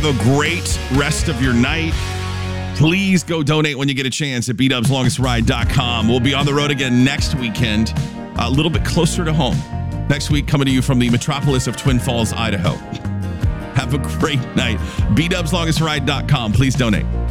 Have a great rest of your night. Please go donate when you get a chance at BDubsLongestRide.com. We'll be on the road again next weekend, a little bit closer to home. Next week, coming to you from the metropolis of Twin Falls, Idaho. Have a great night. BDubsLongestRide.com. Please donate.